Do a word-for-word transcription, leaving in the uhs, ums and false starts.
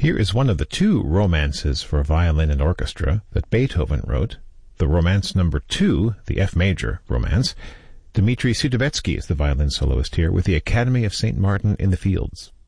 Here is one of the two romances for violin and orchestra that Beethoven wrote, the Romance Number Two, the F major Romance. Dmitri Sudovetsky is the violin soloist here with the Academy of Saint Martin in the Fields.